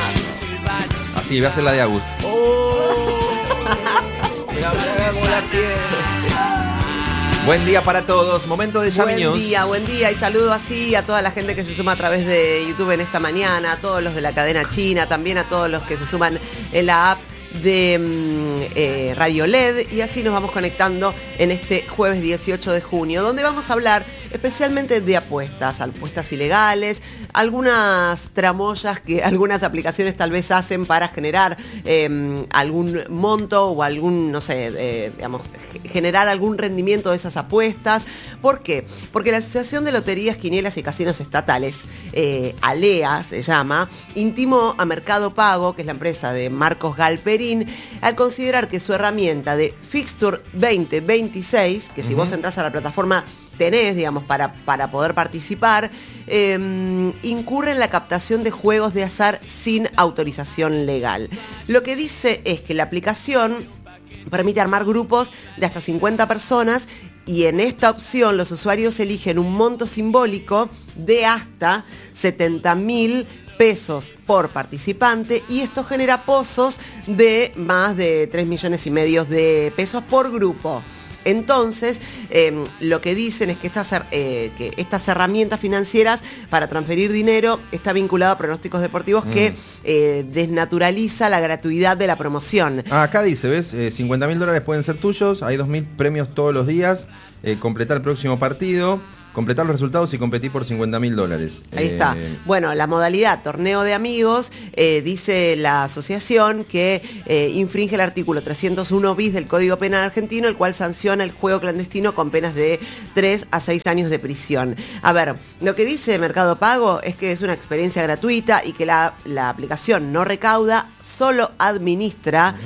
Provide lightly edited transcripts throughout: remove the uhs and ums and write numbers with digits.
Así, voy a hacer la de Agus. Buen día para todos, momento de Yamiños. Buen día y saludo así a toda la gente que se suma a través de YouTube en esta mañana, a todos los de la cadena china, también a todos los que se suman en la app de Radio LED, y así nos vamos conectando en este jueves 18 de junio, donde vamos a hablar especialmente de apuestas ilegales, algunas tramoyas que algunas aplicaciones tal vez hacen para generar algún monto o algún, no sé, generar algún rendimiento de esas apuestas. ¿Por qué? Porque la Asociación de Loterías, Quinielas y Casinos Estatales, ALEA se llama, intimó a Mercado Pago, que es la empresa de Marcos Galperín, al considerar que su herramienta de Fixture 2026, que si vos entras a la plataforma tenés, digamos, para poder participar, incurre en la captación de juegos de azar sin autorización legal. Lo que dice es que la aplicación permite armar grupos de hasta 50 personas y en esta opción los usuarios eligen un monto simbólico de hasta 70.000 pesos por participante, y esto genera pozos de más de 3,5 millones de pesos por grupo. Entonces, lo que dicen es que estas herramientas financieras para transferir dinero está vinculado a pronósticos deportivos que desnaturaliza la gratuidad de la promoción. Acá dice, ¿ves? $50.000 pueden ser tuyos, hay 2.000 premios todos los días, completar el próximo partido, completar los resultados y competir por $50.000. Ahí está. Bueno, la modalidad torneo de amigos, dice la asociación que infringe el artículo 301 bis del Código Penal argentino, el cual sanciona el juego clandestino con penas de 3 a 6 años de prisión. A ver, lo que dice Mercado Pago es que es una experiencia gratuita y que la aplicación no recauda, solo administra,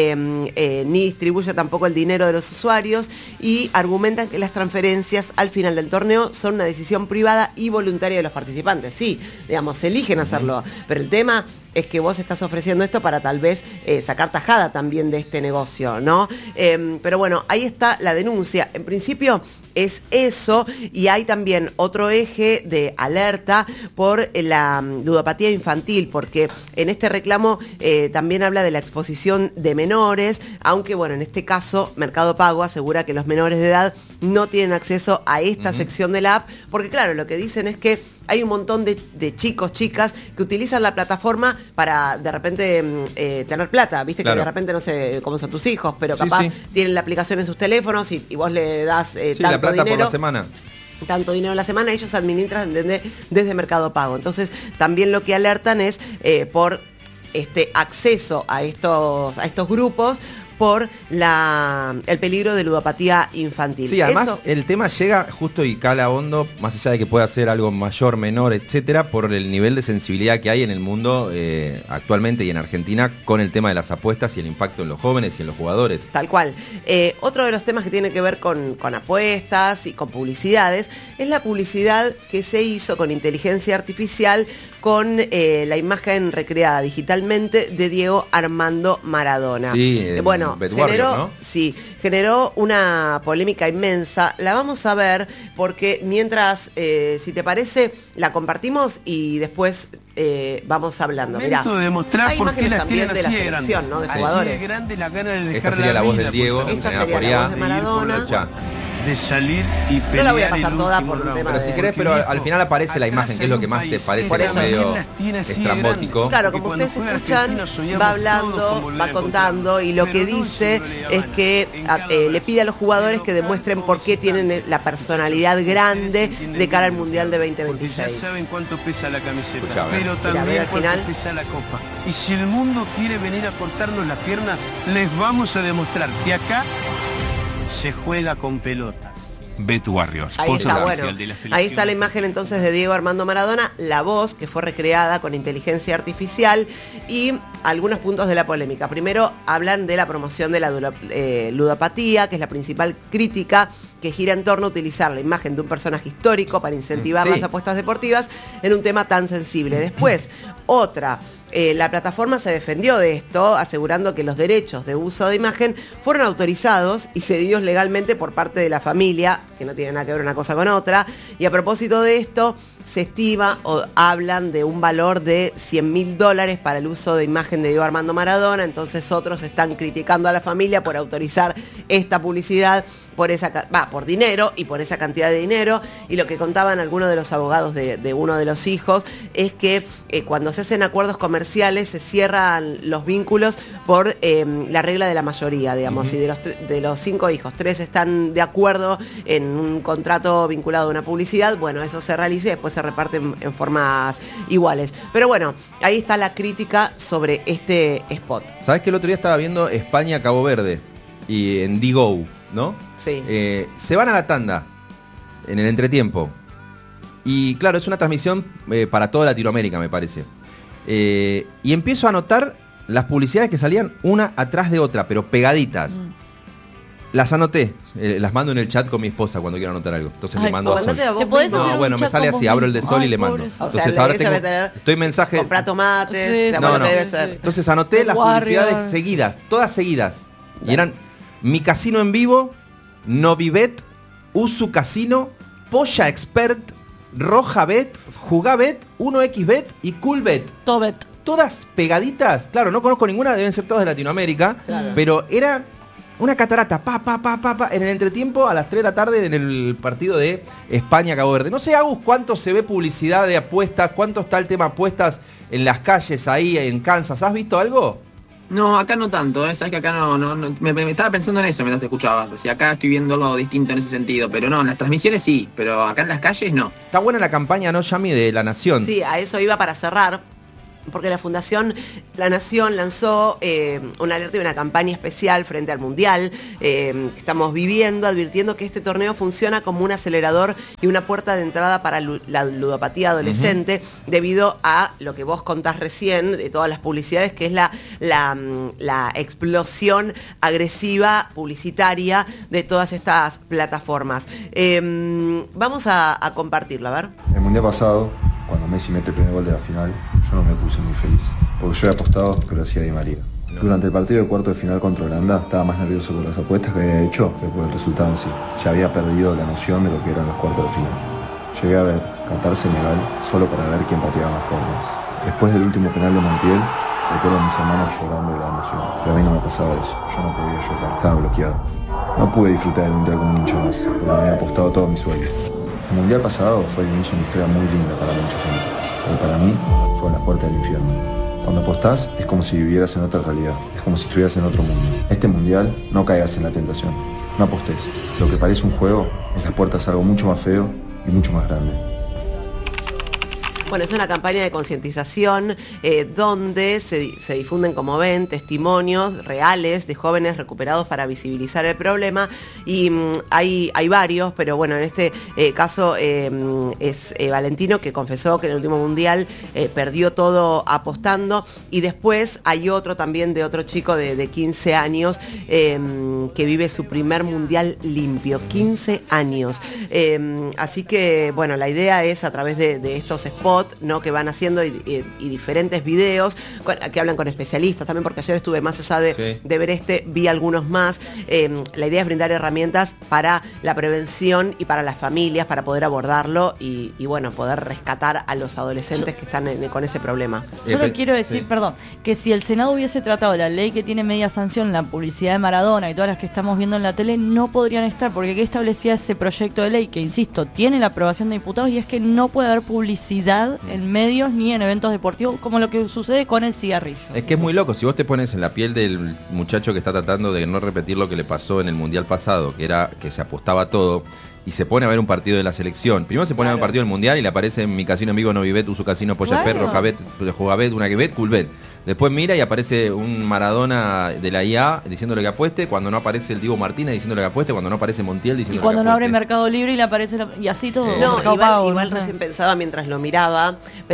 ni distribuye tampoco el dinero de los usuarios, y argumentan que las transferencias al final del torneo son una decisión privada y voluntaria de los participantes. Sí, digamos, eligen hacerlo, pero el tema es que vos estás ofreciendo esto para tal vez sacar tajada también de este negocio, ¿no? Pero bueno, ahí está la denuncia. En principio es eso, y hay también otro eje de alerta por la ludopatía infantil, porque en este reclamo también habla de la exposición de menores, aunque bueno, en este caso Mercado Pago asegura que los menores de edad no tienen acceso a esta sección de la app, porque claro, lo que dicen es que hay un montón de chicos, chicas que utilizan la plataforma para de repente tener plata, viste, claro, que de repente no sé cómo son tus hijos, pero capaz tienen la aplicación en sus teléfonos y vos le das tanto la plata dinero por la semana. Tanto dinero a la semana, ellos administran desde Mercado Pago. Entonces también lo que alertan es por este acceso a estos grupos, por el peligro de ludopatía infantil. Sí, además el tema llega justo y cala hondo, más allá de que pueda ser algo mayor, menor, etcétera, por el nivel de sensibilidad que hay en el mundo actualmente y en Argentina con el tema de las apuestas y el impacto en los jóvenes y en los jugadores. Tal cual. Otro de los temas que tiene que ver con apuestas y con publicidades es la publicidad que se hizo con inteligencia artificial con la imagen recreada digitalmente de Diego Armando Maradona. Sí, bueno, generó una polémica inmensa. La vamos a ver porque mientras, si te parece, la compartimos y después vamos hablando. Mirá, de demostrar hay por qué imágenes las también de la selección, ¿no? De jugadores. Así de grande la gana de dejar esta sería la voz del Diego, esta sería la voz de Maradona. De salir y pelear. No la voy a pasar toda por un tema pero si querés, pero al final aparece la imagen, que es lo que más te parece que es medio estrambótico. Claro, como ustedes escuchan, va hablando, va contando, y lo que dice es que le pide a los jugadores que demuestren por qué tienen la personalidad grande de cara al Mundial de 2026. Ya saben cuánto pesa la camiseta, Escuchame, pero también al cuánto final pesa la copa. Y si el mundo quiere venir a cortarnos las piernas, les vamos a demostrar que acá se juega con pelotas. Bet Warriors. Ahí está, bueno. Ahí está la imagen entonces de Diego Armando Maradona, la voz que fue recreada con inteligencia artificial, y algunos puntos de la polémica. Primero, hablan de la promoción de la ludopatía, que es la principal crítica, que gira en torno a utilizar la imagen de un personaje histórico para incentivar las apuestas deportivas en un tema tan sensible. Después, la plataforma se defendió de esto, asegurando que los derechos de uso de imagen fueron autorizados y cedidos legalmente por parte de la familia, que no tiene nada que ver una cosa con otra, y a propósito de esto, se estima o hablan de un valor de $100.000 para el uso de imagen de Diego Armando Maradona. Entonces otros están criticando a la familia por autorizar esta publicidad por dinero y por esa cantidad de dinero. Y lo que contaban algunos de los abogados de uno de los hijos es que cuando se hacen acuerdos comerciales se cierran los vínculos por la regla de la mayoría, digamos. Y de los 5 hijos, 3 están de acuerdo en un contrato vinculado a una publicidad. Bueno, eso se realiza y después se reparten en formas iguales. Pero bueno, ahí está la crítica sobre este spot. ¿Sabés que el otro día estaba viendo España-Cabo Verde? Y en D-Go, ¿no? Sí. Se van a la tanda en el entretiempo. Y claro, es una transmisión para toda Latinoamérica, me parece. Y empiezo a notar las publicidades que salían una atrás de otra, pero pegaditas. Las anoté, las mando en el chat con mi esposa cuando quiero anotar algo. Entonces le mando a Sol. ¿Te podés no, bueno, me sale así, abro el de Sol y le mando. Entonces ahora estoy mensaje. Comprar tomates, sí, no. Debe ser. Entonces anoté las publicidades seguidas, todas seguidas. Y eran Mi Casino en Vivo, Novibet, Usu Casino, Polla Expert, Roja Bet, Jugabet, 1xBet y Coolbet. Tobet. Todas pegaditas. Claro, no conozco ninguna, deben ser todas de Latinoamérica. Claro. Pero era una catarata, en el entretiempo a las 3 de la tarde en el partido de España-Cabo Verde. No sé, Agus, cuánto se ve publicidad de apuestas, cuánto está el tema apuestas en las calles ahí en Kansas. ¿Has visto algo? No, acá no tanto, sabes que acá no me estaba pensando en eso mientras te escuchaba. O sea, acá estoy viendo algo distinto en ese sentido, pero no, en las transmisiones sí, pero acá en las calles no. Está buena la campaña, ¿no, Yami, de La Nación? Sí, a eso iba para cerrar. Porque la Fundación La Nación lanzó una alerta y una campaña especial frente al Mundial que estamos viviendo, advirtiendo que este torneo funciona como un acelerador y una puerta de entrada para la ludopatía adolescente, debido a lo que vos contás recién, de todas las publicidades, que es la explosión agresiva publicitaria de todas estas plataformas. Vamos a compartirlo, a ver. El Mundial pasado, cuando Messi mete el primer gol de la final, yo no me puse muy feliz, porque yo había apostado que lo hacía Di María. Durante el partido de cuarto de final contra Holanda, estaba más nervioso por las apuestas que había hecho que por el resultado en sí. Ya había perdido la noción de lo que eran los cuartos de final. Llegué a ver Qatar-Senegal solo para ver quién pateaba más córneres. Después del último penal de Montiel, recuerdo a mis hermanos llorando de la emoción. Pero a mí no me pasaba eso, yo no podía llorar, estaba bloqueado. No pude disfrutar del Mundial como un hincha más, porque me había apostado todo mi sueldo. El Mundial pasado fue el inicio de una historia muy linda para mucha gente, pero para mí fue la puerta del infierno. Cuando apostás es como si vivieras en otra realidad, es como si estuvieras en otro mundo. Este Mundial no caigas en la tentación, no apostés. Lo que parece un juego es la puerta a algo mucho más feo y mucho más grande. Bueno, es una campaña de concientización donde se difunden, como ven, testimonios reales de jóvenes recuperados para visibilizar el problema. Y hay varios, pero bueno, en este caso es Valentino, que confesó que en el último Mundial perdió todo apostando. Y después hay otro también, de otro chico de 15 años que vive su primer Mundial limpio, 15 años. Así que, bueno, la idea es, a través de estos spots, ¿no?, que van haciendo y diferentes videos que hablan con especialistas también, porque ayer estuve, más allá de ver vi algunos más. La idea es brindar herramientas para la prevención y para las familias, para poder abordarlo y bueno, poder rescatar a los adolescentes que están con ese problema. Solo quiero decir, perdón, que si el Senado hubiese tratado la ley que tiene media sanción, la publicidad de Maradona y todas las que estamos viendo en la tele, no podrían estar, porque ¿qué establecía ese proyecto de ley? Que, insisto, tiene la aprobación de diputados, y es que no puede haber publicidad en medios ni en eventos deportivos, como lo que sucede con el cigarrillo. Es que es muy loco, si vos te pones en la piel del muchacho que está tratando de no repetir lo que le pasó en el Mundial pasado, que era que se apostaba todo, y se pone a ver un partido de la selección. Primero se pone a ver un partido del Mundial y le aparece en Mi Casino en Vivo, Novibet, Usu Casino, Polla Perro, Jabet, Jugabet, 1xBet, Coolbet. Después mira y aparece un Maradona de la IA diciéndole que apueste, cuando no aparece el Diego Martínez diciéndole que apueste, cuando no aparece Montiel diciéndole que apueste. Y cuando no abre Mercado Libre y le aparece y así todo. Igual recién pensaba, mientras lo miraba,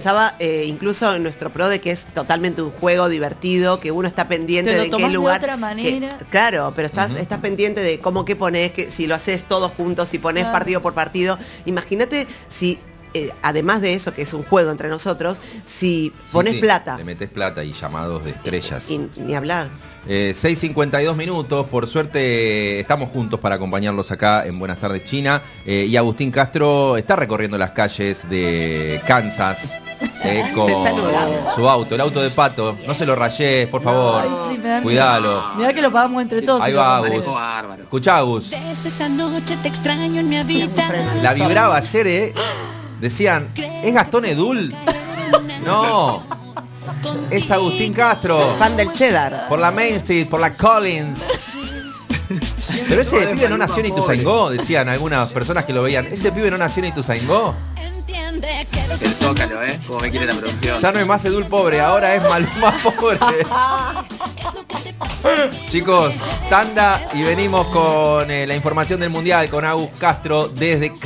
incluso en nuestro pro, de que es totalmente un juego divertido, que uno está pendiente de qué lugar. De otra manera. Claro, pero estás pendiente de cómo, qué pones, que si lo haces todos juntos, si pones partido por partido. Imagínate si además de eso, que es un juego entre nosotros, si pones plata. Le metes plata y llamados de estrellas. Y ni hablar. 6:52 minutos, por suerte estamos juntos para acompañarlos acá en Buenas Tardes China, y Agustín Castro está recorriendo las calles de Kansas con su auto, el auto de Pato. No se lo rayés, por favor. Ay, sí, me da cuidalo. Mirá que lo pagamos entre todos. Ahí va, Agus. Escuchá, Agus. Desde esa noche te extraño en mi vida. La vibraba ayer, Decían, ¿es Gastón Edul? No. Es Agustín Castro. Fan del cheddar. Por la Main Street, por la Collins. Pero ese pibe no nació en Ituzaingó, decían algunas personas que lo veían. Ese pibe no nació en Ituzaingó. El Zócalo, como me quiere la producción. Ya no es más Edul pobre, ahora es Maluma pobre. Chicos, tanda y venimos con la información del Mundial con Agus Castro desde